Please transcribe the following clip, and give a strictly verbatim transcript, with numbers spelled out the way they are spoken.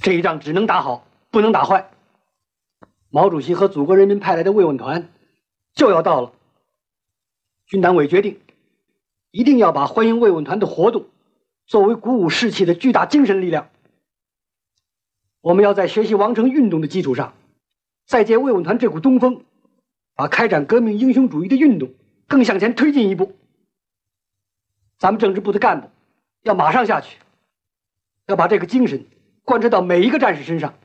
这一仗只能打好，不能打坏。毛主席和祖国人民派来的慰问团就要到了。军党委决定，一定要把欢迎慰问团的活动作为鼓舞士气的巨大精神力量。我们要在学习王城运动的基础上，再借慰问团这股东风，把开展革命英雄主义的运动更向前推进一步。咱们政治部的干部要马上下去，要把这个精神贯彻到每一个战士身上。